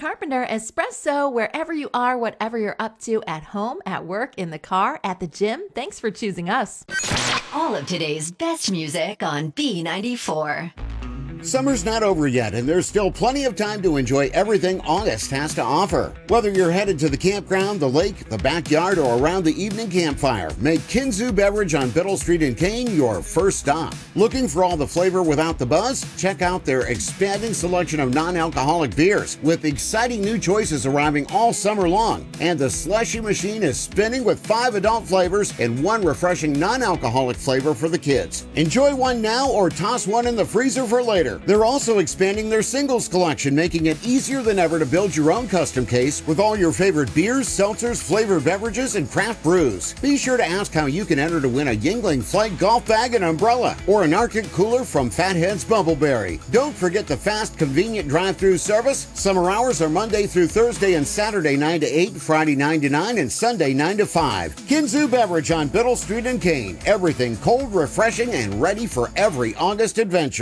Carpenter Espresso, wherever you are, whatever you're up to, at home, at work, in the car, at the gym. Thanks for choosing us. All of today's best music on B94. Summer's not over yet, and there's still plenty of time to enjoy everything August has to offer. Whether you're headed to the campground, the lake, the backyard, or around the evening campfire, make Kinzu Beverage on Biddle Street in Kane your first stop. Looking for all the flavor without the buzz? Check out their expanding selection of non-alcoholic beers, with exciting new choices arriving all summer long. And the slushy machine is spinning with 5 adult flavors and 1 refreshing non-alcoholic flavor for the kids. Enjoy one now or toss one in the freezer for later. They're also expanding their singles collection, making it easier than ever to build your own custom case with all your favorite beers, seltzers, flavored beverages, and craft brews. Be sure to ask how you can enter to win a Yingling Flight golf bag and umbrella, or an Arctic cooler from Fathead's Bumbleberry. Don't forget the fast, convenient drive-through service. Summer hours are Monday through Thursday and Saturday 9 to 8, Friday 9 to 9, and Sunday 9 to 5. Kinzu Beverage on Biddle Street in Kane. Everything cold, refreshing, and ready for every August adventure.